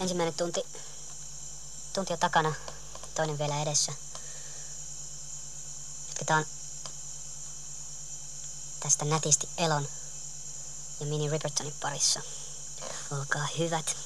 Ensimmäinen tunti jo takana, toinen vielä edessä. Jatketaan tästä nätisti Elon ja Minnie Ripertonin parissa. Olkaa hyvät.